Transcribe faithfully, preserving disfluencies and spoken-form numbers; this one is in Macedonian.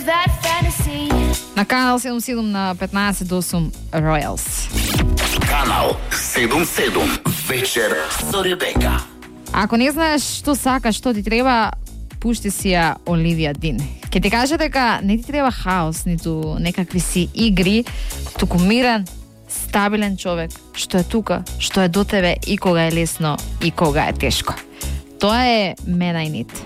На канал седум седум на петнаесет до осум Royals. Канал седум седум вечер со Ребека. Ако не знаеш што сакаш, што ти треба, пушти си ја Оливија Дин. Ке ти каже дека не ти треба хаос, ниту некакви си игри, туку мирен, стабилен човек, што е тука, што е до тебе и кога е лесно и кога е тешко. Тоа е Мен I Need.